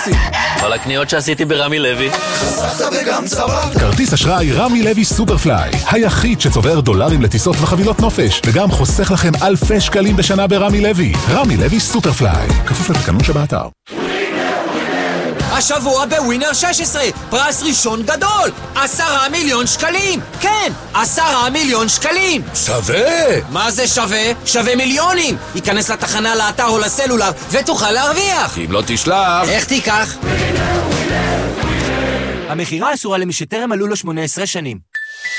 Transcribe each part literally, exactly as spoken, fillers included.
בונוסים. כל הקניות שעשיתי ברמי לוי. חסכת וגם צברת. כרטיס אשראי רמי לוי סופרפליי, היחיד שצובר דולרים לטיסות וחבילות נופש, וגם חוסך לכם אלפי שקלים בשנה ברמי לוי. רמי לוי סופרפליי, כפוף לתקנון שבאתר. השבוע בווינר שש עשרה, פרס ראשון גדול, עשרה מיליון שקלים. כן, עשרה מיליון שקלים. שווה! מה זה שווה? שווה מיליונים. ייכנס לתחנה, לאתר או לסלולר ותוכל להרוויח. אם לא תשלח... איך תיקח? המחירה אסורה למי שטרם מלאו לו שמונה עשרה שנים.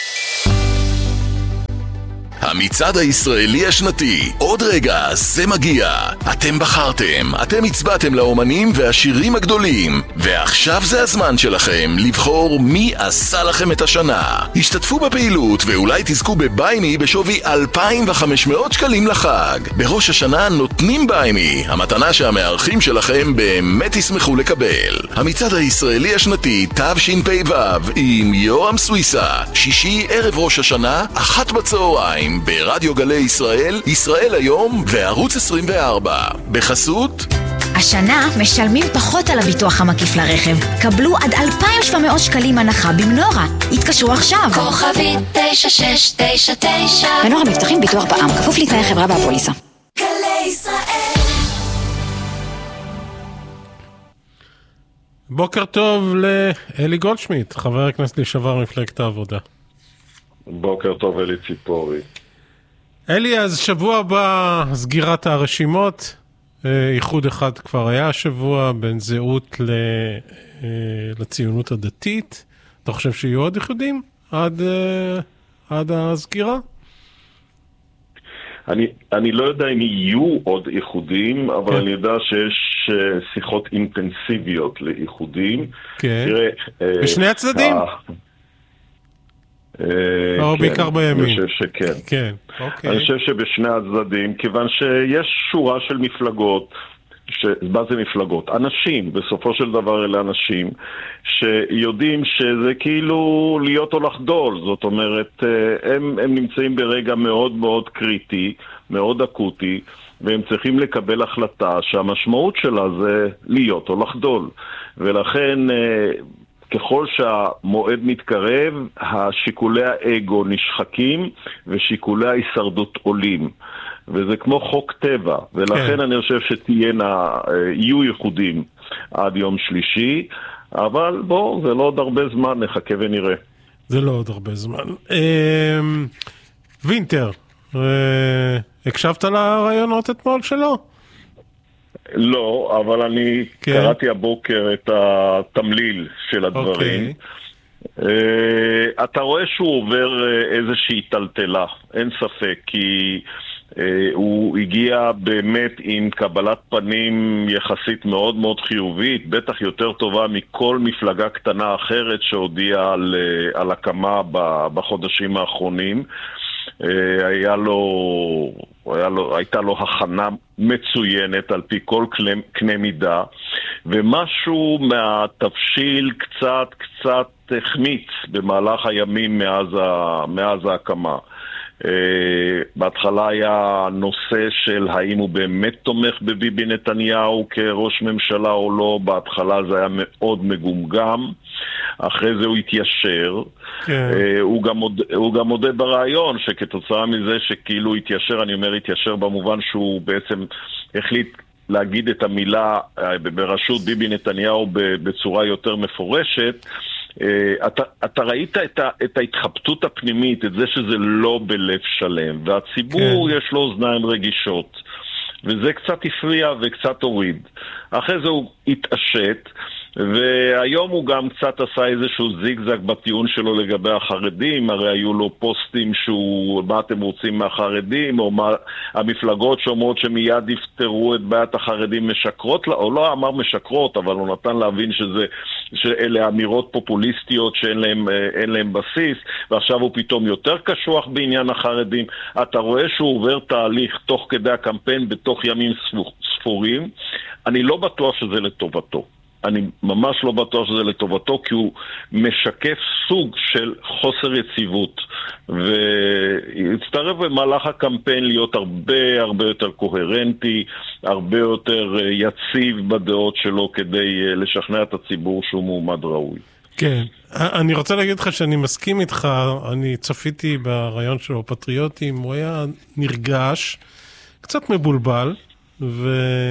המצעד הישראלי השנתי, עוד רגע, זה מגיע. אתם בחרתם, אתם הצבעתם לאומנים והשירים הגדולים, ועכשיו זה הזמן שלכם לבחור מי עשה לכם את השנה. השתתפו בפעילות ואולי תזכו בביימי בשווי אלפיים וחמש מאות שקלים לחג. בראש השנה נותנים ביימי, המתנה שהמארחים שלכם באמת ישמחו לקבל. המצעד הישראלי השנתי, תשפ"ו, עם יורם סוויסה, שישי ערב ראש השנה, אחת בצהריים, ברדיו גלי ישראל, ישראל היום וערוץ עשרים וארבע. בחסות השנה משלמים פחות על הביטוח המקיף לרכב. קבלו עד אלפיים ושבע מאות שקלים הנחה במנורה. התקשרו עכשיו. כוכבית תשע שש תשע תשע. מנורה מבטחים ביטוח בע"מ, כפוף לתנאי החברה והפוליסה. גלי ישראל. בוקר טוב לאלי גולדשמיט, חבר הכנסת לשעבר מפלגת העבודה. בוקר טוב אלי ציפורי. אלי, אז שבוע הבא סגירת הרשימות, איחוד אחד כבר היה השבוע בין זהות לציונות הדתית. אתה חושב שיהיו עוד איחודים עד, עד הסגירה? אני, אני לא יודע אם יהיו עוד איחודים, אבל כן. אני יודע שיש שיחות אינטנסיביות לאיחודים. כן. תראה, בשני הצדדים? או בעיקר בימין. אני חושב שכן. כן, אוקיי. אני חושב שבשני הצדדים, כיוון שיש שורה של מפלגות, מה זה מפלגות? אנשים, בסופו של דבר אלה אנשים, שיודעים שזה כאילו להיות או לחדול. זאת אומרת, הם, הם נמצאים ברגע מאוד מאוד קריטי, מאוד אקוטי, והם צריכים לקבל החלטה שהמשמעות שלה זה להיות או לחדול. ולכן ככל שהמועד מתקרב, השיקולי האגו נשחקים ושיקולי ההישרדות עולים. וזה כמו חוק טבע, ולכן כן. אני חושב שתהיינה, יהיו ייחודים עד יום שלישי, אבל בוא, זה לא עוד הרבה זמן, נחכה ונראה. זה לא עוד הרבה זמן. וינטר, הקשבת לרעיונות אתמול שלו? לא, אבל אני כן. קראתי הבוקר את התמליל של הדברים. Okay. Uh, אתה רואה שהוא עובר uh, איזושהי טלטלה, אין ספק, כי uh, הוא הגיע באמת עם קבלת פנים יחסית מאוד מאוד חיובית, בטח יותר טובה מכל מפלגה קטנה אחרת שהודיעה על, uh, על הקמה בחודשים האחרונים. היה לו, היה לו, הייתה לו הכנה מצוינת על פי כל קנה מידה, ומשהו מהתבשיל קצת קצת החמיץ במהלך הימים מאז, ה, מאז ההקמה. Uh, בהתחלה היה נושא של האם הוא באמת תומך בביבי נתניהו כראש ממשלה או לא. בהתחלה זה היה מאוד מגומגם, אחרי זה הוא התיישר. כן. uh, הוא, גם מוד, הוא גם מודה ברעיון שכתוצאה מזה שכאילו התיישר, אני אומר התיישר במובן שהוא בעצם החליט להגיד את המילה uh, בראשות ביבי נתניהו בצורה יותר מפורשת. Uh, אתה, אתה ראית את, ה, את ההתחבטות הפנימית, את זה שזה לא בלב שלם, והציבור כן. יש לו אוזניים רגישות, וזה קצת הפריע וקצת הוריד. אחרי זה הוא התעשת, והיום הוא גם קצת עשה איזשהו זיגזג בטיעון שלו לגבי החרדים. הרי היו לו פוסטים שהוא, מה אתם רוצים מהחרדים, או מה, המפלגות שאומרות שמיד יפתרו את בעיית החרדים משקרות, או לא אמר משקרות, אבל הוא נתן להבין שזה, שאלה אמירות פופוליסטיות שאין להם, אין להם בסיס, ועכשיו הוא פתאום יותר קשוח בעניין החרדים. אתה רואה שהוא עובר תהליך תוך כדי הקמפיין בתוך ימים ספורים. אני לא בטוח שזה לטובתו. אני ממש לא בטוח שזה לטובתו, כי הוא משקף סוג של חוסר יציבות, והצטרף במהלך הקמפיין להיות הרבה הרבה יותר קוהרנטי, הרבה יותר יציב בדעות שלו, כדי לשכנע את הציבור שהוא מועמד ראוי. כן, אני רוצה להגיד לך שאני מסכים איתך, אני צפיתי ברעיון שלו פטריוטים, הוא היה נרגש, קצת מבולבל, ו...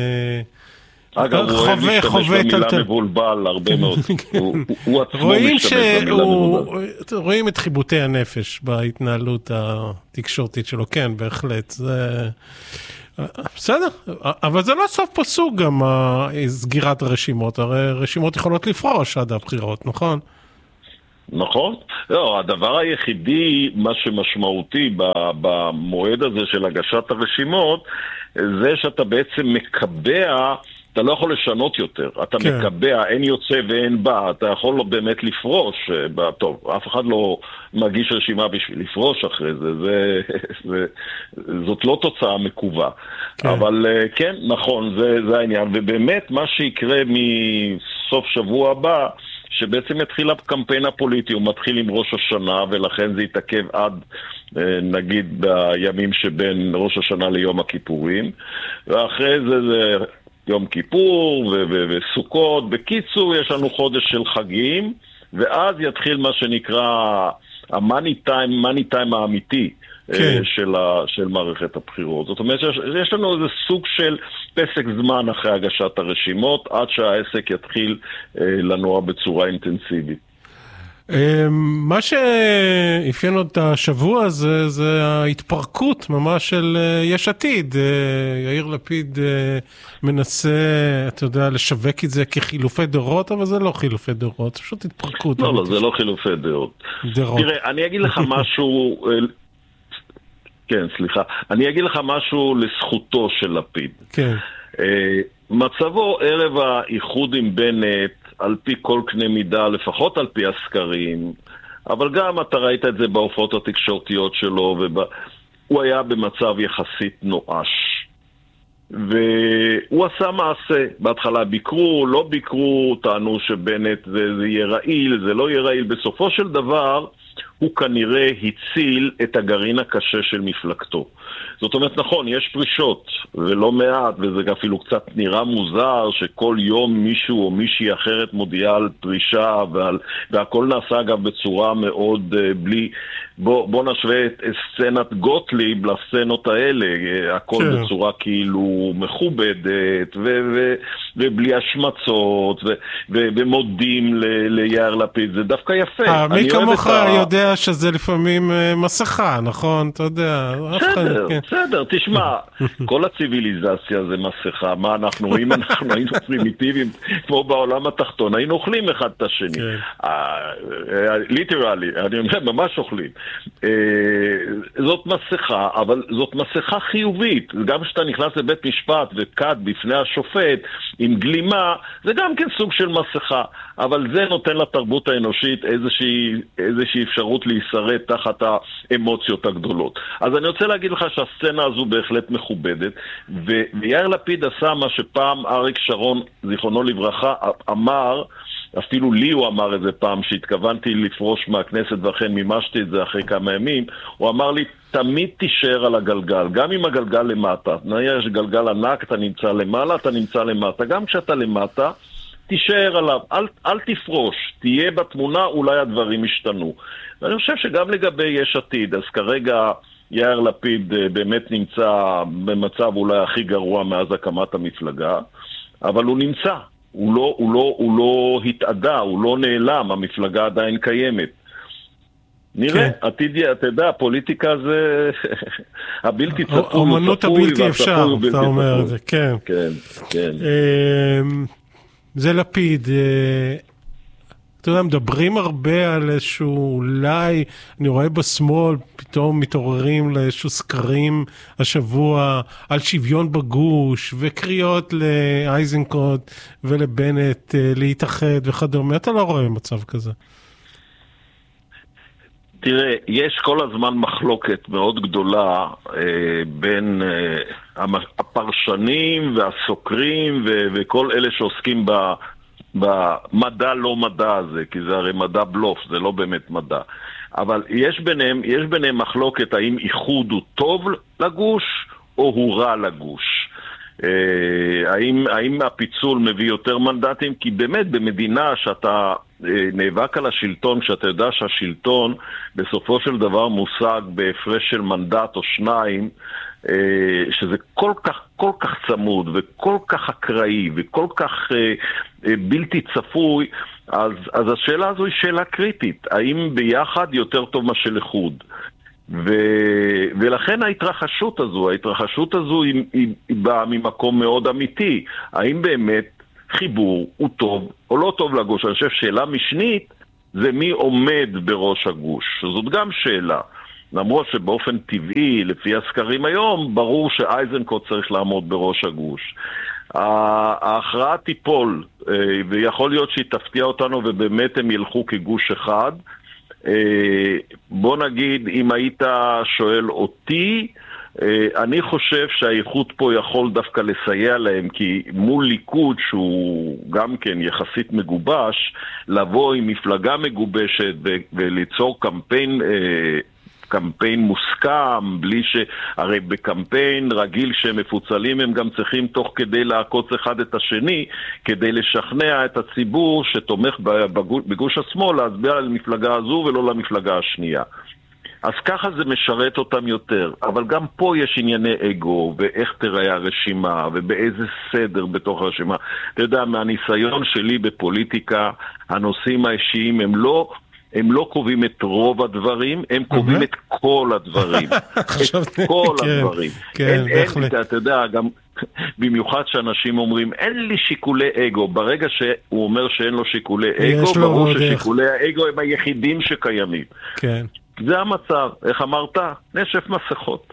אגב, הוא אוהב להשתמש במילה מבולבל הרבה מאוד. הוא עצמו משתמש במילה מבולבל. רואים את חיבוטי הנפש בהתנהלות התקשורתית שלו, כן, בהחלט. בסדר, אבל זה לא סוף פסוק גם סגירת הרשימות, הרי רשימות יכולות לפרוש עד הבחירות, נכון? נכון. לא, הדבר היחידי, מה שמשמעותי במועד הזה של הגשת הרשימות, זה שאתה בעצם מקבע, אתה לא יכול לשנות יותר, אתה כן. מקבע, אין יוצא ואין בא, אתה יכול לא באמת לפרוש, טוב, אף אחד לא מגיש רשימה בשביל לפרוש אחרי זה, זה, זה זאת לא תוצאה מקובה, כן. אבל כן, נכון, זה, זה העניין, ובאמת מה שיקרה מסוף שבוע הבא, שבעצם התחיל הקמפיין הפוליטי, הוא מתחיל עם ראש השנה, ולכן זה יתעכב עד, נגיד, בימים שבין ראש השנה ליום הכיפורים, ואחרי זה זה יום כיפור ו- ו- וסוכות. בקיצור, יש לנו חודש של חגים, ואז יתחיל מה שנקרא המאני טיים, מאני טיים האמיתי. כן. של, ה, של מערכת הבחירות. זאת אומרת, יש, יש לנו איזה סוג של פסק זמן אחרי הגשת הרשימות, עד שהעסק יתחיל אה, לנוע בצורה אינטנסיבית. מה שאפיין עוד השבוע הזה, זה ההתפרקות ממש של יש עתיד. יאיר לפיד מנסה, אתה יודע, לשווק את זה כחילופי דורות, אבל זה לא חילופי דורות, זה פשוט התפרקות. לא, לא, זה לא חילופי דורות. דורות. תראה, אני אגיד לך משהו... כן, סליחה. אני אגיד לך משהו לזכותו של לפיד. כן. מצבו ערב האיחוד עם בנט, על פי כל קנה מידה, לפחות על פי הסקרים, אבל גם אתה ראית את זה בהופעות התקשורתיות שלו, והוא היה במצב יחסית נואש. והוא עשה מעשה. בהתחלה ביקרו, לא ביקרו, טענו שבנט זה, זה יהיה רעיל, זה לא יהיה רעיל. בסופו של דבר, הוא כנראה הציל את הגרעין הקשה של מפלגתו. זאת אומרת, נכון, יש פרישות, ולא מעט, וזה אפילו קצת נראה מוזר, שכל יום מישהו או מישהי אחרת מודיעה על פרישה, ועל, והכל נעשה אגב בצורה מאוד uh, בלי... בוא, בוא נשווה את סצנת גוטליב לסצנות האלה, הכל כן. בצורה כאילו מכובדת, ו- ו- ובלי השמצות, ו- ו- ומודים ל- ליאיר לפיד, זה דווקא יפה. מי כמוך יודע שזה לפעמים מסכה, נכון? אתה יודע. בסדר, בסדר, תשמע, כל הציביליזציה זה מסכה, מה אנחנו רואים, אנחנו היינו פרימיטיביים, כמו בעולם התחתון, היינו אוכלים אחד את השני. ליטרלי, אני אומר, ממש אוכלים. זאת מסכה, אבל זאת מסכה חיובית. גם כשאתה נכנס לבית משפט וקד בפני השופט עם גלימה, זה גם כן סוג של מסכה, אבל זה נותן לתרבות האנושית איזושהי, איזושהי אפשרות להישרד תחת האמוציות הגדולות. אז אני רוצה להגיד לך שהסצנה הזו בהחלט מכובדת, ויאיר לפיד עשה מה שפעם אריק שרון, זיכרונו לברכה, אמר, אפילו לי הוא אמר את זה פעם, שהתכוונתי לפרוש מהכנסת ואכן מימשתי את זה אחרי כמה ימים, הוא אמר לי, תמיד תישאר על הגלגל, גם אם הגלגל למטה, יש גלגל ענק, אתה נמצא למעלה, אתה נמצא למטה, גם כשאתה למטה, תישאר עליו, אל, אל תפרוש, תהיה בתמונה, אולי הדברים ישתנו. ואני חושב שגם לגבי יש עתיד, אז כרגע יאיר לפיד באמת נמצא במצב אולי הכי גרוע מאז הקמת המפלגה, אבל הוא נמצא. הוא לא, הוא לא, הוא לא התעדה, הוא לא נעלם, המפלגה עדיין קיימת. נראה, כן. עתיד, אתה יודע, הפוליטיקה זה הבלתי צפוי. האומנות הבלתי אפשר, אתה אומר את זה, כן. כן, כן. זה לפיד. אתה יודע, מדברים הרבה על איזשהו, אולי, אני רואה בשמאל, פתאום מתעוררים לאיזשהו סקרים השבוע על שוויון בגוש, וקריאות לאייזנקוט ולבנט להתאחד וכדומה. אתה לא רואה מצב כזה? תראה, יש כל הזמן מחלוקת מאוד גדולה אה, בין אה, הפרשנים והסוקרים ו- וכל אלה שעוסקים ב... במדע לא מדע הזה, כי זה הרי מדע בלוף, זה לא באמת מדע. אבל יש ביניהם, יש ביניהם מחלוקת האם איחוד הוא טוב לגוש או הוא רע לגוש. האם, האם הפיצול מביא יותר מנדטים? כי באמת במדינה שאתה נאבק על השלטון, שאתה יודע שהשלטון בסופו של דבר מושג בהפרש של מנדט או שניים, שזה כל כך, כל כך צמוד וכל כך אקראי וכל כך בלתי צפוי, אז, אז השאלה הזו היא שאלה קריטית. האם ביחד יותר טוב מה של איחוד? ו... ולכן ההתרחשות הזו, ההתרחשות הזו היא, היא, היא באה ממקום מאוד אמיתי. האם באמת חיבור הוא טוב או לא טוב לגוש? אני חושב שאלה משנית זה מי עומד בראש הגוש. זאת גם שאלה. למרות שבאופן טבעי, לפי הסקרים היום, ברור שאייזנקוט צריך לעמוד בראש הגוש. ההכרעה תיפול, ויכול להיות שהיא תפתיע אותנו ובאמת הם ילכו כגוש אחד. בוא נגיד, אם היית שואל אותי, אני חושב שהאיכות פה יכול דווקא לסייע להם, כי מול ליכוד שהוא גם כן יחסית מגובש, לבוא עם מפלגה מגובשת וליצור קמפיין קמפיין מוסכם, בלי ש... הרי בקמפיין רגיל שמפוצלים הם גם צריכים תוך כדי לעקוץ אחד את השני, כדי לשכנע את הציבור שתומך בגוש השמאל להצביע על מפלגה הזו ולא למפלגה השנייה. אז ככה זה משרת אותם יותר, אבל גם פה יש ענייני אגו, ואיך תראה הרשימה, ובאיזה סדר בתוך הרשימה. אתה יודע, מהניסיון שלי בפוליטיקה, הנושאים האישיים הם לא... הם לא קובעים את רוב הדברים, הם קובעים את כל הדברים. את כל הדברים. אין, אין, אתה יודע, גם במיוחד שאנשים אומרים, אין לי שיקולי אגו. ברגע שהוא אומר שאין לו שיקולי אגו, ברור ששיקולי האגו הם היחידים שקיימים. כן. זה המצב. איך אמרת? נשף מסכות.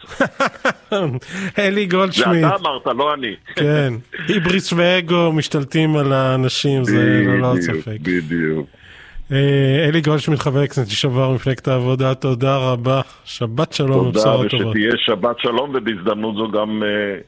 אלי גולדשמיט. זה אתה אמרת, לא אני. כן. היבריס ואגו משתלטים על האנשים, זה לא ספק. בדיוק. אלי גולדשמיט, חבר הכנסת לשעבר מפלגת העבודה, תודה רבה, שבת שלום ובשורות טובות. תודה, ושתהיה שבת שלום, ובהזדמנות זו גם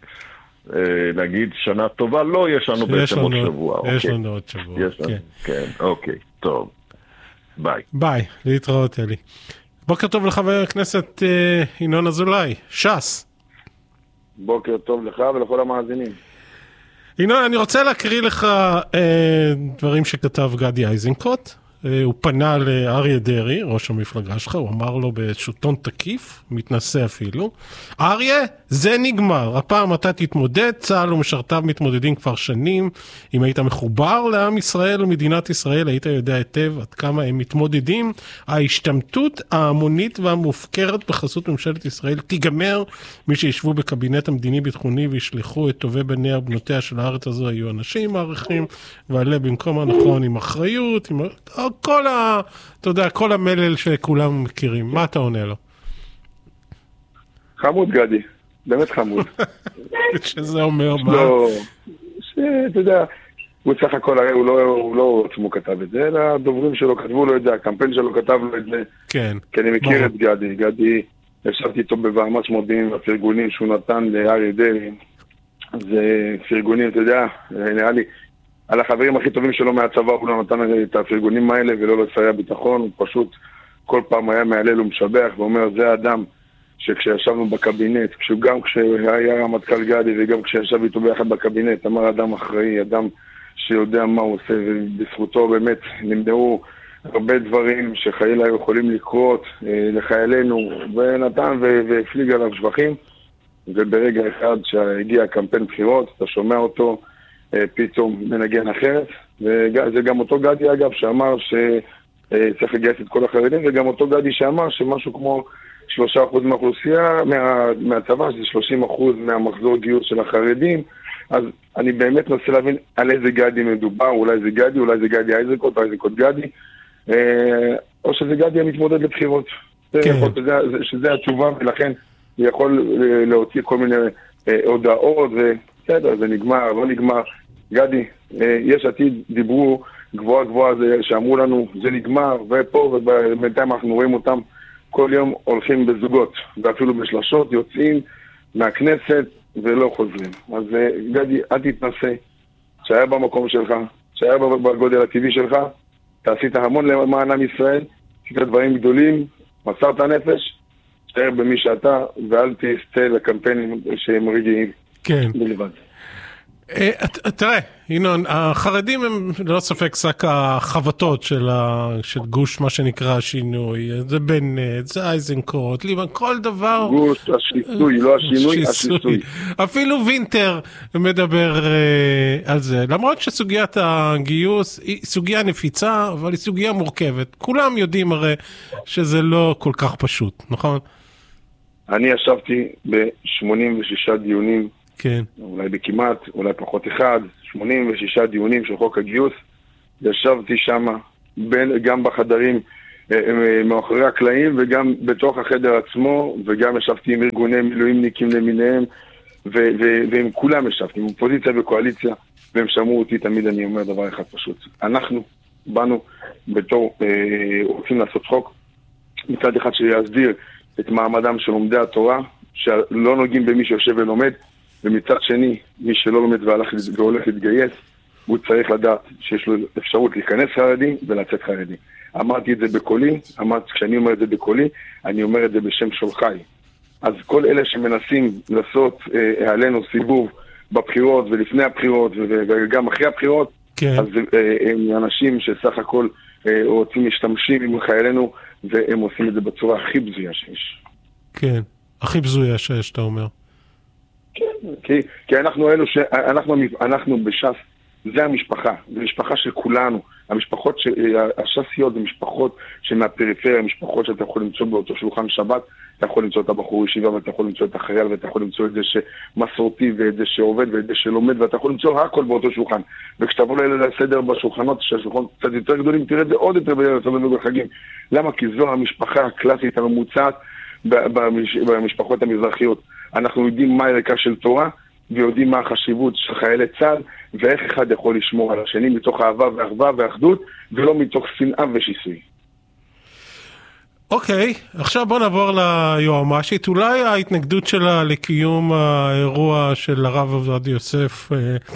נגיד שנה טובה. לא, יש לנו בעצם עוד שבוע. יש לנו עוד שבוע, כן, אוקיי, טוב, ביי. ביי, להתראות אלי. בוקר טוב לחבר הכנסת ינון אזולאי, ש"ס. בוקר טוב לך ולכל המאזינים. ינון, אני רוצה להקריא לך דברים שכתב גדי איזנקוט. הוא פנה לאריה דרעי, ראש המפלגה שלך, הוא אמר לו בשוטון תקיף, מתנסה אפילו, אריה, זה נגמר, הפעם אתה תתמודד, צה"ל ומשרתיו מתמודדים כבר שנים, אם היית מחובר לעם ישראל ומדינת ישראל, היית יודע היטב עד כמה הם מתמודדים, ההשתמטות ההמונית והמופקרת בחסות ממשלת ישראל תיגמר, מי שישבו בקבינט המדיני ביטחוני וישלחו את טובי בניה ובנותיה של הארץ הזו, היו אנשים מעריכים, ועלה במקום הנכון עם אחריות, עם... כל ה... אתה יודע, כל המלל שכולם מכירים. מה אתה עונה לו? חמוד גדי, באמת חמוד. שזה אומר מה? לא, שאתה יודע, הוא סך הכל, הרי הוא לא, הוא לא עצמו כתב את זה, אלא הדוברים שלו כתבו לו את זה, הקמפיין שלו כתב לו את זה. כן. כי אני מכיר את גדי, גדי, ישבתי איתו במאמץ מודיעין והפרגונים שהוא נתן לאריה דרעי. זה פרגונים, אתה יודע, נראה לי, על החברים הכי טובים שלו מהצבא הוא לא נתן את הפרגונים האלה ולא לסייע ביטחון, הוא פשוט כל פעם היה מעלל ומשבח ואומר זה האדם שכשישבנו בקבינט, גם כשהיה רמטכ"ל גדי וגם כשישב איתו ביחד בקבינט, אמר אדם אחראי, אדם שיודע מה הוא עושה, ובזכותו באמת נמדעו הרבה דברים שחיילה יכולים לקרות לחיילינו, ונתן והפליג עליו שבחים, וברגע אחד שהגיע הקמפיין בחירות, אתה שומע אותו פתאום מנגן אחרת, וזה גם אותו גדי אגב שאמר שצריך לגייס את כל החרדים, וגם אותו גדי שאמר שמשהו כמו שלושה אחוז מהאוכלוסייה, מה, מהצבא, שזה שלושים אחוז מהמחזור גיוס של החרדים, אז אני באמת ננסה להבין על איזה גדי מדובר, אולי זה גדי, אולי זה גדי איזנקוט, או איזנקוט גדי, או שזה גדי המתמודד לבחירות. כן. שזה, שזה התשובה, ולכן הוא יכול להוציא כל מיני הודעות, ובסדר, זה נגמר, לא נגמר. גדי, יש עתיד דיברו גבוהה גבוהה זה, שאמרו לנו, זה נגמר, ופה, ובינתיים אנחנו רואים אותם כל יום הולכים בזוגות, ואפילו בשלשות, יוצאים מהכנסת ולא חוזרים. אז גדי, אל תתנסה, שהיה במקום שלך, תשאר בגודל הטבעי שלך, אתה עשית המון למען עם ישראל, עשית דברים גדולים, מסרת נפש, תשאר במי שאתה, ואל תסתה לקמפיינים שהם רגעים. כן. בלבד. תראה, ינון, החרדים הם ללא ספק שק החבטות של גוש, מה שנקרא השינוי. זה בנט, זה אייזנקוט, ליבן, כל דבר... גוש, השיסוי, לא השינוי, השיסוי. אפילו וינטר מדבר על זה. למרות שסוגיית הגיוס היא סוגיה נפיצה, אבל היא סוגיה מורכבת. כולם יודעים הרי שזה לא כל כך פשוט, נכון? אני ישבתי ב-שמונים ושישה דיונים, כן. אולי בכמעט, אולי פחות אחד, שמונים ושישה דיונים של חוק הגיוס. ישבתי שם, בין, גם בחדרים מאחורי הקלעים וגם בתוך החדר עצמו, וגם ישבתי עם ארגוני מילואימניקים למיניהם, ו- ו- ועם כולם ישבתי, עם אופוזיציה וקואליציה, והם שמעו אותי תמיד, אני אומר דבר אחד פשוט. אנחנו באנו בתור, אה, רוצים לעשות חוק, מצד אחד שיסדיר את מעמדם של לומדי התורה, שלא נוגעים במי שיושב ולומד, ומצד שני, מי שלא לומד והלך והולך להתגייס, הוא צריך לדעת שיש לו אפשרות להיכנס חרדי ולצאת חרדי. אמרתי את זה בקולי, אמרתי, כשאני אומר את זה בקולי, אני אומר את זה בשם שולחי. אז כל אלה שמנסים לעשות אה, עלינו סיבוב בבחירות ולפני הבחירות וגם אחרי הבחירות, כן. אז אה, הם אנשים שסך הכל אה, רוצים להשתמשים עם חיילינו, והם עושים את זה בצורה הכי בזויה שיש. כן, הכי בזויה שיש, אתה אומר. כן, כי, כי אנחנו אלו ש... אנחנו, אנחנו בש"ס, זה המשפחה, זה משפחה של כולנו. המשפחות, ש... הש"סיות זה משפחות שמהפריפריה, משפחות שאתה יכול למצוא באותו שולחן שבת, אתה יכול למצוא את הבחור ישיבה, ואתה יכול למצוא את החייל, ואתה יכול למצוא את זה שמסורתי, ואת זה שעובד, ואת זה שלומד, ואתה יכול למצוא הכל באותו שולחן. וכשתבוא לילה לסדר בשולחנות, שהשולחנות קצת יותר גדולים, תראה את זה עוד יותר בלילה לסדר בחגים. למה? כי זו המשפחה הקלאסית הממוצעת במש... במשפחות המזרחיות. אנחנו יודעים מה הערכה של תורה, ויודעים מה החשיבות של חיילי צה"ל, ואיך אחד יכול לשמור על השני מתוך אהבה ואחווה ואחדות, ולא מתוך שנאה ושיסוי. אוקיי, עכשיו בוא נעבור ליועמ"שית. אולי ההתנגדות שלה לקיום האירוע של הרב עובדיה יוסף,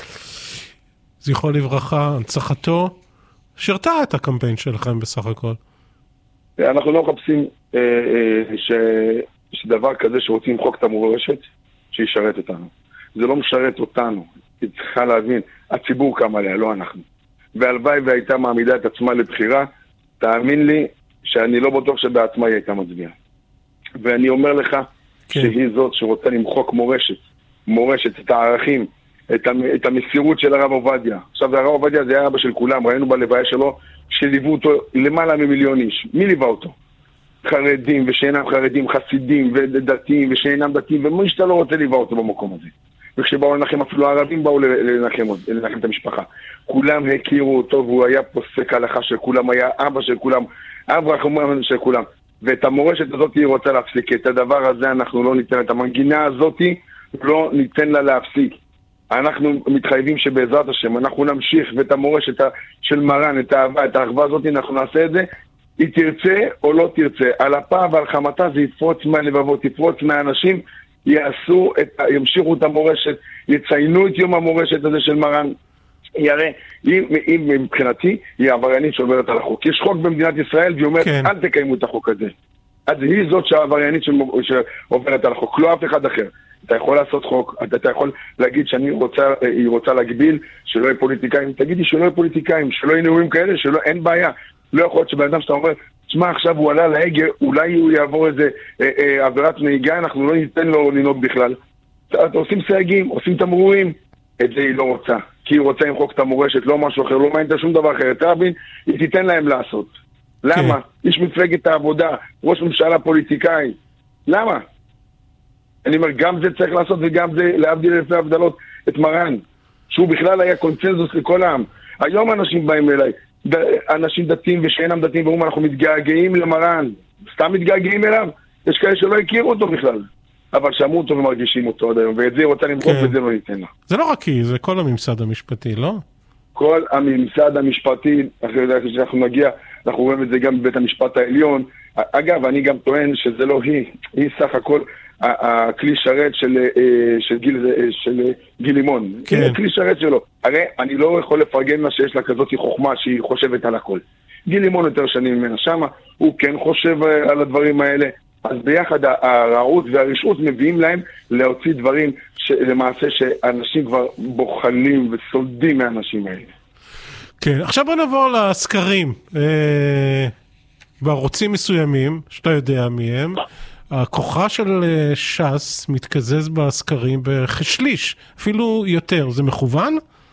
זכרו לברכה, הנצחתו, שירתה את הקמפיין שלכם בסך הכל. אנחנו לא מחפשים אה, אה, ש... שדבר כזה שרוצים למחוק את המורשת, שישרת אותנו. זה לא משרת אותנו. היא צריכה להבין, הציבור קם עליה, לא אנחנו. והלוואי והייתה מעמידה את עצמה לבחירה, תאמין לי שאני לא בטוח שבעצמה היא הייתה מצביעה. ואני אומר לך כן. שהיא זאת שרוצה למחוק מורשת, מורשת, את הערכים, את, המ... את המסירות של הרב עובדיה. עכשיו, הרב עובדיה זה היה אבא של כולם, ראינו בלוויה שלו, שליוו אותו למעלה ממיליון איש. מי ליווה אותו? חרדים ושאינם חרדים, חסידים ודתיים ושאינם דתיים, ומי שאתה לא רוצה ליווה אותו במקום הזה. וכשבאו לנחם, אפילו הערבים באו לנחם, לנחם את המשפחה. כולם הכירו אותו, והוא היה פוסק הלכה של כולם, היה אבא של כולם, אב רחמן של כולם. ואת המורשת הזאת היא רוצה להפסיק. את הדבר הזה אנחנו לא ניתן, את המנגינה הזאת לא ניתן לה להפסיק. אנחנו מתחייבים שבעזרת השם אנחנו נמשיך, ואת המורשת של מרן, את האהבה, את האחווה הזאת, אנחנו נעשה את זה. היא תרצה או לא תרצה, על הפה ועל חמתה זה יפרוץ מהלבבות, יפרוץ מהאנשים, יעשו את, ימשיכו את המורשת, יציינו את יום המורשת הזה של מרן. יראה, היא, היא מבחינתי, היא העבריינית שעוברת על החוק. יש חוק במדינת ישראל, והיא אומרת, כן. אל תקיימו את החוק הזה. אז היא זאת שהעבריינית שעוברת על החוק, לא אף אחד אחר. אתה יכול לעשות חוק, אתה, אתה יכול להגיד שאני רוצה, היא רוצה להגביל, שלא יהיה פוליטיקאים, תגידי שלא יהיה פוליטיקאים, שלא יהיה נאומים כאלה, שלא, אין בעיה. לא יכול להיות שבן אדם שאתה אומר, תשמע, עכשיו הוא עלה להגה, אולי הוא יעבור איזה אה, אה, עבירת נהיגה, אנחנו לא ניתן לו לנהוג בכלל. אתה עושים סייגים, עושים תמרורים, את זה היא לא רוצה. כי היא רוצה למחוק את המורשת, לא משהו אחר, לא מעניין שום דבר אחר. תבין, היא תיתן להם לעשות. למה? איש מפלגת העבודה, ראש ממשלה פוליטיקאי. למה? אני אומר, גם זה צריך לעשות, וגם זה להבדיל לפני הבדלות את מרן, שהוא בכלל היה קונצנזוס לכל העם. היום אנשים באים אליי, אנשים דתיים ושאינם דתיים, ואומרים, אנחנו מתגעגעים למרן. סתם מתגעגעים אליו? יש כאלה שלא הכירו אותו בכלל. אבל שמעו אותו ומרגישים אותו עד היום, ואת זה רוצה למחוק כן. וזה לא ניתן לה. זה לא רק היא, זה כל הממסד המשפטי, לא? כל הממסד המשפטי, אחרי שאנחנו נגיע, אנחנו רואים את זה גם בבית המשפט העליון. אגב, אני גם טוען שזה לא היא, היא סך הכל הכלי שרת של, של, גיל, של גיל לימון. כן. הכלי שרת שלו. הרי אני לא יכול לפרגן לה שיש לה כזאת חוכמה שהיא חושבת על הכל. גיל לימון יותר שנים ממנה שמה, הוא כן חושב על הדברים האלה. אז ביחד הרעות והרשעות מביאים להם להוציא דברים למעשה שאנשים כבר בוחלים וסולדים מהאנשים האלה. כן, עכשיו בוא נעבור לסקרים. אה, בערוצים מסוימים, שאתה יודע מי הם, הכוחה של ש"ס מתקזז בסקרים בכשליש, אפילו יותר. זה מכוון?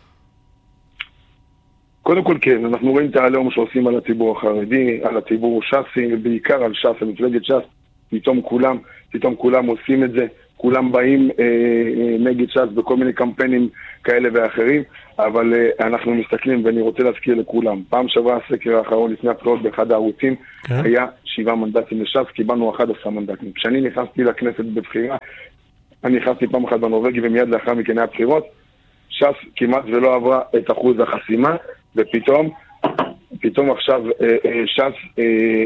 קודם כל כן, אנחנו רואים את העליהום שעושים על הציבור החרדי, על הציבור ש"סי, בעיקר על ש"ס, על מפלגת ש"ס, פתאום כולם, פתאום כולם עושים את זה, כולם באים אה, אה, נגד ש"ס בכל מיני קמפיינים כאלה ואחרים, אבל אה, אנחנו מסתכלים, ואני רוצה להזכיר לכולם, פעם שעברה הסקר האחרון לפני הבחירות באחד הערוצים, כן. היה שבעה מנדטים לש"ס, קיבלנו אחד עשר מנדטים. כשאני נכנסתי לכנסת בבחירה, אני נכנסתי פעם אחת בנורווגי, ומיד לאחר מכן היה בחירות, ש"ס כמעט ולא עברה את אחוז החסימה, ופתאום, פתאום עכשיו ש"ס,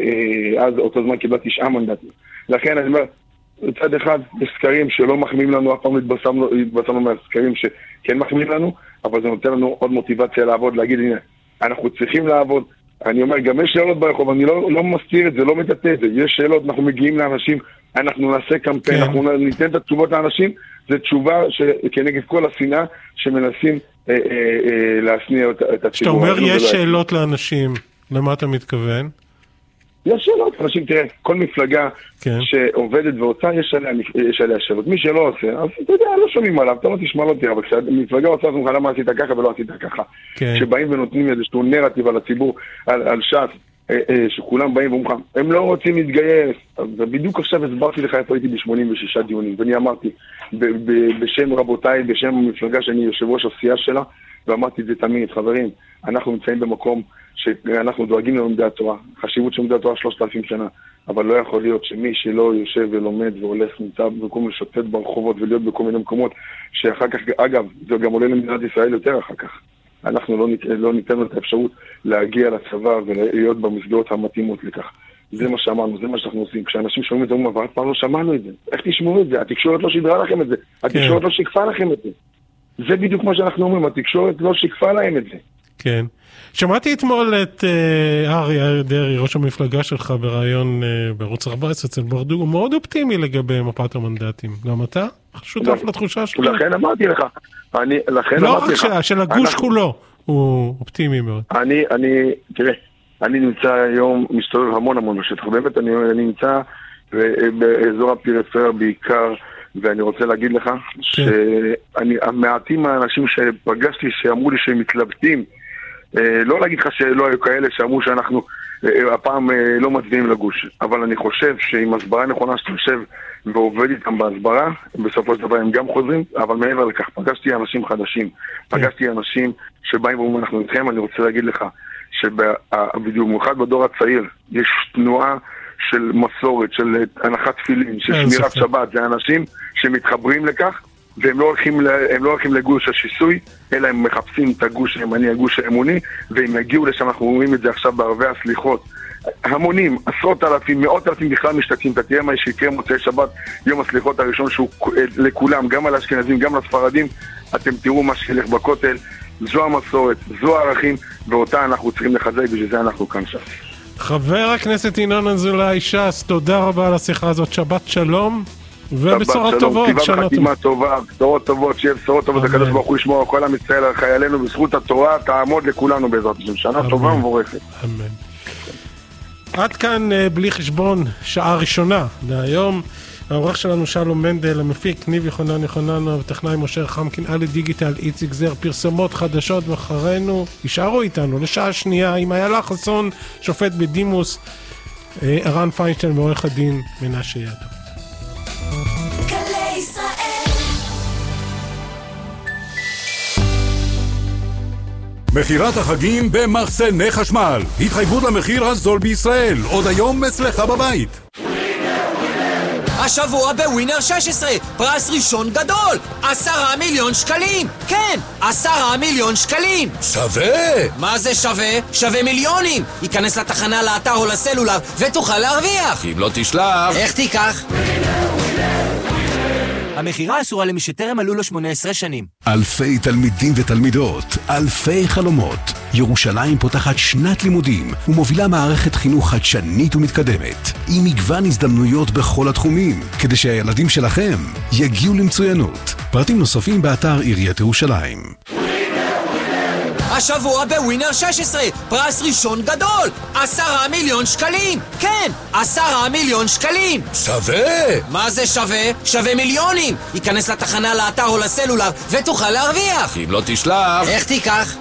אז אותו זמן קיבלה תשעה מנדטים. לכן אני אומר, מצד אחד, בסקרים שלא מחמיאים לנו, אף פעם התבשרנו, התבשרנו מהסקרים שכן מחמיאים לנו, אבל זה נותן לנו עוד מוטיבציה לעבוד, להגיד, הנה, אנחנו צריכים לעבוד. אני אומר, גם יש שאלות ברחוב, אני לא, לא מסתיר את זה, לא מטאטא את זה. יש שאלות, אנחנו מגיעים לאנשים, אנחנו נעשה קמפיין, כן. אנחנו ניתן את התשובות לאנשים, זו תשובה שכנגד כל השנאה שמנסים אה, אה, אה, להשניע את, את הציבור. כשאתה אומר יש שאלות לאנשים, למה אתה מתכוון? יש שאלות, אנשים, תראה, כל מפלגה כן. שעובדת ועושה, יש עליה, יש עליה שאלות. מי שלא עושה, אז אתה יודע, לא שומעים עליו, אתה לא תשמע לו תראה, אבל כשמפלגה עושה, אז ממך למה עשית ככה ולא עשית ככה. כן. שבאים ונותנים איזשהו נרטיב על הציבור, על, על ש"ס, שכולם באים ואומרים, הם לא רוצים להתגייס. ובדיוק עכשיו הסברתי לך איפה הייתי ב-שמונים ושישה דיונים, ואני אמרתי, בשם רבותיי, בשם המפלגה שאני יושב ראש הסיעה שלה, ואמרתי את זה תמיד, חברים, אנחנו נמצאים במקום שאנחנו דואגים ללומדי התורה, חשיבות של לומדי התורה שלושת אלפים שנה, אבל לא יכול להיות שמי שלא יושב ולומד והולך, נמצא במקום לשוטט ברחובות ולהיות בכל מיני מקומות, שאחר כך, אגב, זה גם עולה למדינת ישראל יותר אחר כך. אנחנו לא, נת, לא ניתן לו את האפשרות להגיע לצבא ולהיות במסגרות המתאימות לכך. זה מה שאמרנו, זה מה שאנחנו עושים. כשאנשים שומעים את זה, אבל אף פעם לא שמענו את זה. איך תשמעו את זה? התקשורת לא שידרה לכם את זה. התקשורת לא שיקפה לכם את זה. זה בדיוק מה שאנחנו אומרים, התקשורת לא שיקפה להם את זה. כן. שמעתי אתמול את אה, אריה, אריה דרעי, ראש המפלגה שלך, ברעיון אה, בערוץ ארבע עשרה אצל ברדוגו, מאוד אופטימי לגבי מפת המנדטים. גם אתה? שותף לתחושה שלך? לכן אמרתי לך. אני, לכן לא אמרתי לך. רק של הגוש אנחנו... כולו, הוא אופטימי מאוד. אני, אני, תראה, אני נמצא היום, מסתובב המון המון בשטח. באמת אני, אני נמצא באזור הפריפריה בעיקר, ואני רוצה להגיד לך, שאני, המעטים האנשים שפגשתי שאמרו לי שהם מתלבטים, לא להגיד לך שלא היו כאלה שאמרו שאנחנו הפעם לא מצביעים לגוש, אבל אני חושב שעם הסברה נכונה שאתה יושב ועובד איתם בהסברה, בסופו של דבר הם גם חוזרים, אבל מעבר לכך, פגשתי אנשים חדשים, פגשתי אנשים שבאים ואומרים אנחנו איתכם. אני רוצה להגיד לך שבמיוחד בדור הצעיר יש תנועה של מסורת, של הנחת תפילין, של שמירת שבת, זה אנשים שמתחברים לכך, והם לא הולכים, הם לא הולכים לגוש השיסוי, אלא הם מחפשים את הגוש הימני, הגוש האמוני, והם יגיעו לשם, אנחנו אומרים את זה עכשיו בערבי הסליחות. המונים, עשרות אלפים, מאות אלפים בכלל משתתפים, אתה תראה מה שיקרה מוצאי שבת, יום הסליחות הראשון שהוא לכולם, גם על האשכנזים, גם לספרדים, אתם תראו מה שילך בכותל, זו המסורת, זו הערכים, ואותה אנחנו צריכים לחזק, בשביל זה אנחנו כאן שם. חבר הכנסת ינון אזולאי ש"ס, תודה רבה על השיחה הזאת, שבת שלום. ובשורות טובות, כיוון חתימה טובה, בשורות טובות, שיהיה בשורות טובות, הקדוש ברוך הוא ישמור כל עם ישראל על חיילינו, בזכות התורה תעמוד לכולנו בעזרת השם. שנה טובה ומבורכת. אמן. עד כאן בלי חשבון, שעה ראשונה להיום. העורך שלנו שלום מנדל, המפיק ניב יוחנן יוחננו, וטכנאי משה חמקין, אלי דיגיטל, איציק זר, פרסומות חדשות ואחרינו. יישארו איתנו לשעה שנייה עם איילה חסון, שופט בדימוס, ערן פיינשטיין ועורך הדין מנשה ידו. מחירת החגים במחסני חשמל. התחייבות למחיר הזול בישראל. עוד היום אצלך בבית. השבוע בווינר שש עשרה, פרס ראשון גדול, עשרה מיליון שקלים. כן, עשרה מיליון שקלים. שווה! מה זה שווה? שווה מיליונים. ייכנס לתחנה, לאתר או לסלולר ותוכל להרוויח. אם לא תשלח... איך תיקח? המחירה אסורה למי שטרם מלאו לו שמונה עשרה שנים. אלפי תלמידים ותלמידות, אלפי חלומות. ירושלים פותחת שנת לימודים ומובילה מערכת חינוך חדשנית ומתקדמת, עם מגוון הזדמנויות בכל התחומים, כדי שהילדים שלכם יגיעו למצוינות. פרטים נוספים באתר עיריית ירושלים. השבוע בווינר שש עשרה, פרס ראשון גדול, עשרה מיליון שקלים. כן, עשרה מיליון שקלים. שווה! מה זה שווה? שווה מיליונים. ייכנס לתחנה, לאתר או לסלולר ותוכל להרוויח. אם לא תשלח... איך תיקח?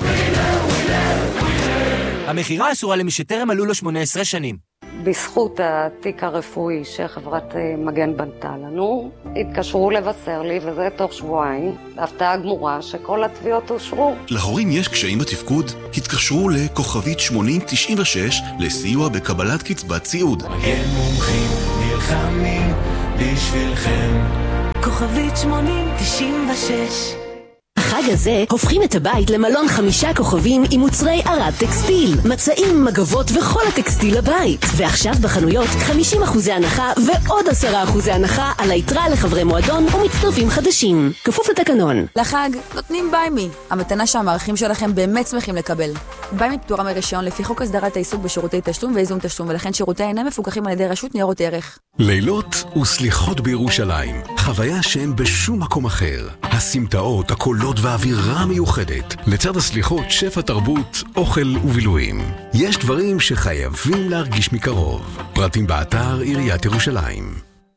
המחירה אסורה למי שטרם מלאו לו שמונה עשרה שנים. בזכות התיק הרפואי שחברת מגן בנתה לנו, התקשרו לבשר לי, וזה תוך שבועיים, הפתעה גמורה שכל התביעות אושרו. להורים יש קשיים בתפקוד? התקשרו לכוכבית שמונים תשעים ושש לסיוע בקבלת קצבת סיעוד. מגן מומחים נלחמים בשבילכם. כוכבית שמונים תשעים ושש. החג הזה הופכים את הבית למלון חמישה כוכבים עם מוצרי ערד טקסטיל, מצעים, מגבות וכל הטקסטיל לבית. ועכשיו בחנויות חמישים אחוז הנחה ועוד עשרה אחוז הנחה על היתרה לחברי מועדון ומצטרפים חדשים. כפוף לתקנון. לחג נותנים ביימי, המתנה שהמערכים שלכם באמת שמחים לקבל. ביימי פטורה מרישיון לפי חוק הסדרת העיסוק בשירותי תשלום ואיזון תשלום, ולכן שירותי אינם מפוקחים על ידי רשות ניירות ערך. לילות וסליחות בירושלים, חוויה שאין בשום מקום אחר. הסמטאות, הקולות והאווירה מיוחדת. לצד הסליחות, שפע תרבות, אוכל ובילויים. יש דברים שחייבים להרגיש מקרוב. פרטים באתר עיריית ירושלים.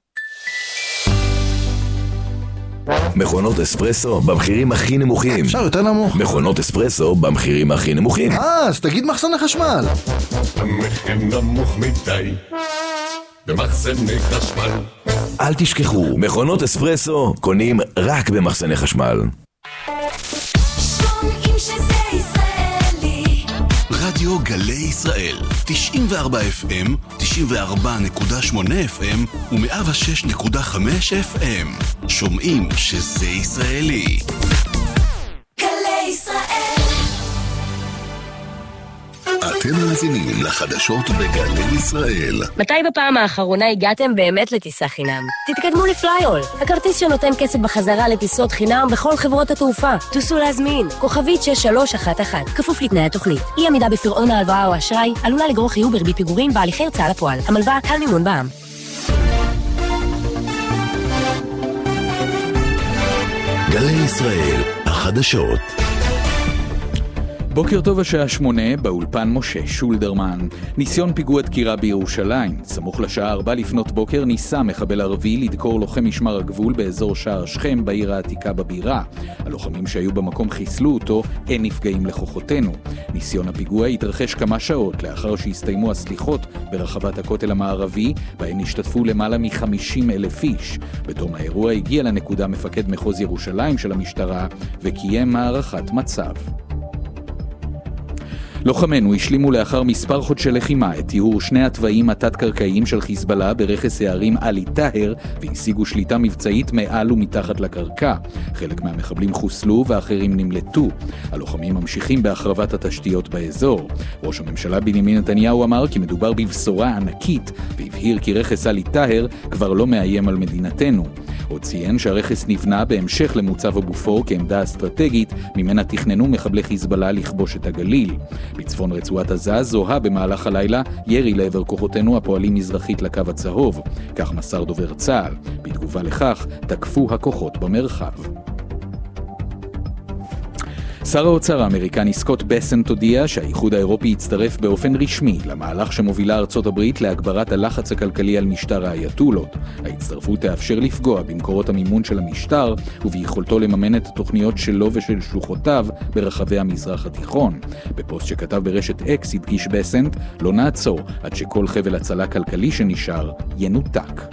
מכונות אספרסו במחירים הכי נמוכים. אפשר יותר נמוך. מכונות אספרסו במחירים הכי נמוכים. אה, אז תגיד מחסני חשמל. המחיר נמוך מדי במחסני חשמל. אל תשכחו, מכונות אספרסו קונים רק במחסני חשמל. שומעים שזה ישראלי. רדיו גלי ישראל, תשעים וארבע אף אם, תשעים וארבע נקודה שמונה אף אם ו-מאה ושש נקודה חמש אף אם. שומעים שזה ישראלי. גלי ישראל. אתם מאזינים לחדשות בגלי ישראל. מתי בפעם האחרונה הגעתם באמת לטיסה חינם? תתקדמו לפלייאול, הכרטיס שנותן כסף בחזרה לטיסות חינם בכל חברות התעופה. תוסו להזמין, כוכבית שש שלוש אחת אחת, כפוף לתנאי התוכנית. אי עמידה בפירעון ההלוואה או אשראי עלולה לגרור חיוב בריבית פיגורים בהליכי הוצאה לפועל. המלווה קל מימון בע"מ. גלי ישראל, החדשות. בוקר טוב, השעה שמונה, באולפן משה שולדרמן. ניסיון פיגוע דקירה בירושלים. סמוך לשעה ארבע לפנות בוקר ניסה מחבל ערבי לדקור לוחם משמר הגבול באזור שער שכם בעיר העתיקה בבירה. הלוחמים שהיו במקום חיסלו אותו, אין נפגעים לכוחותינו. ניסיון הפיגוע התרחש כמה שעות לאחר שהסתיימו הסליחות ברחבת הכותל המערבי, בהן השתתפו למעלה מ-חמישים אלף איש. בתום האירוע הגיע לנקודה מפקד מחוז ירושלים של המשטרה וקיים הערכת מצב. לוחמנו השלימו לאחר מספר חודשי לחימה את טיהור שני התוואים התת-קרקעיים של חיזבאללה ברכס הערים עלי טהר, והשיגו שליטה מבצעית מעל ומתחת לקרקע. חלק מהמחבלים חוסלו ואחרים נמלטו. הלוחמים ממשיכים בהחרבת התשתיות באזור. ראש הממשלה בנימין נתניהו אמר כי מדובר בבשורה ענקית, והבהיר כי רכס עלי טהר כבר לא מאיים על מדינתנו. עוד ציין שהרכס נבנה בהמשך למוצב הבופור כעמדה אסטרטגית, ממנה תכננו מחבלי חיזבאללה לכבוש את הגליל. בצפון רצועת עזה זוהה במהלך הלילה ירי לעבר כוחותינו הפועלים מזרחית לקו הצהוב, כך מסר דובר צה"ל. בתגובה לכך תקפו הכוחות במרחב. שר האוצר האמריקני סקוט בסנט הודיע שהאיחוד האירופי יצטרף באופן רשמי למהלך שמובילה ארצות הברית להגברת הלחץ הכלכלי על משטר האייתולות. ההצטרפות תאפשר לפגוע במקורות המימון של המשטר וביכולתו לממן את התוכניות שלו ושל שלוחותיו ברחבי המזרח התיכון. בפוסט שכתב ברשת אקס הדגיש בסנט, לא נעצור עד שכל חבל הצלה כלכלי שנשאר ינותק.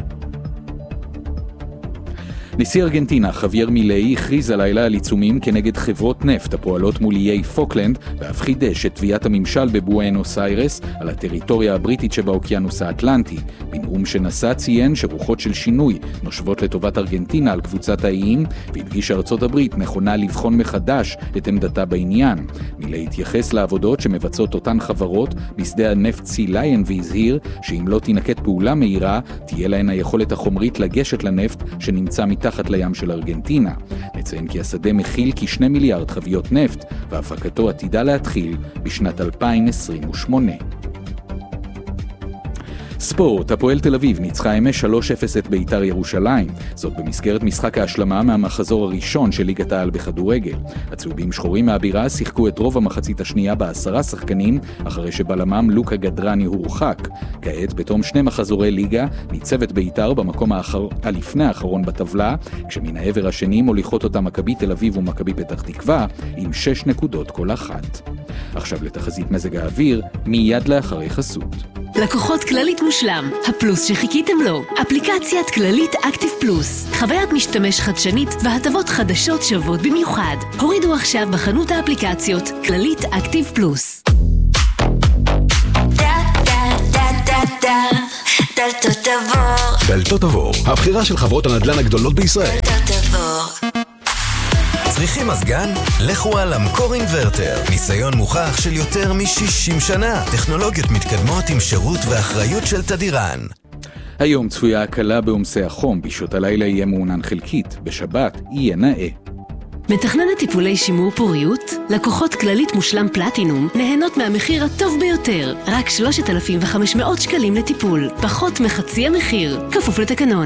נשיא ארגנטינה חווייר מילאי הכריז הלילה על עיצומים כנגד חברות נפט הפועלות מול איי פוקלנד, ואף חידש את תביעת הממשל בבואנוס איירס על הטריטוריה הבריטית שבאוקיינוס האטלנטי. בנאום שנשא ציין שרוחות של שינוי נושבות לטובת ארגנטינה על קבוצת האיים, והדגיש ארצות הברית נכונה לבחון מחדש את עמדתה בעניין. מילאי התייחס לעבודות שמבצעות אותן חברות בשדה הנפט סי ליין, והזהיר שאם לא תינקט פעולה מהירה תהיה להן היכולת החומרית לגשת לנפט שנמצא מתחת מתחת לים של ארגנטינה. נציין כי השדה מכיל כשני מיליארד חביות נפט, והפקתו עתידה להתחיל בשנת אלפיים עשרים ושמונה. ספורט, הפועל תל אביב ניצחה אמש שלוש אפס את בית"ר ירושלים, זאת במסגרת משחק ההשלמה מהמחזור הראשון של ליגת העל בכדורגל. הצהובים שחורים מהבירה שיחקו את רוב המחצית השנייה בעשרה שחקנים, אחרי שבלמם לוקה גדרני הורחק. כעת, בתום שני מחזורי ליגה, ניצבת בית"ר במקום האחר... הלפני האחרון בטבלה, כשמן העבר השני מוליכות אותה מכבי תל אביב ומכבי פתח תקווה, עם שש נקודות כל אחת. עכשיו לתחזית מזג האוויר, מיד לאחרי חסות. לקוחות כללית מושלם, הפלוס שחיכיתם לו. אפליקציית כללית אקטיב פלוס. חוויית משתמש חדשנית והטבות חדשות שוות במיוחד. הורידו עכשיו בחנות האפליקציות כללית אקטיב פלוס. דלתות עבור. דלתות עבור, הבחירה של חברות הנדל"ן הגדולות בישראל. דלתות עבור. צריכים מזגן? לכו על אמקור אינברטר. ניסיון מוכח של יותר מ-שישים שנה. טכנולוגיות מתקדמות עם שירות ואחריות של תדירן. היום צפויה הקלה בעומסי החום, בשעות הלילה יהיה מעונן חלקית, בשבת יהיה נאה. מתכננת טיפולי שימור פוריות? לקוחות כללית מושלם פלטינום נהנות מהמחיר הטוב ביותר, רק שלושת אלפים וחמש מאות שקלים לטיפול, פחות מחצי המחיר, כפוף לתקנון.